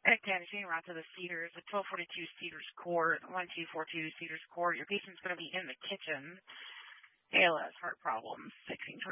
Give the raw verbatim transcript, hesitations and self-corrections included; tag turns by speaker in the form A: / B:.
A: At Canteen, route to the Cedars, at twelve forty-two Cedars Court, one two four two Cedars Court. Your patient's going to be in the kitchen. A L S, heart problems, sixteen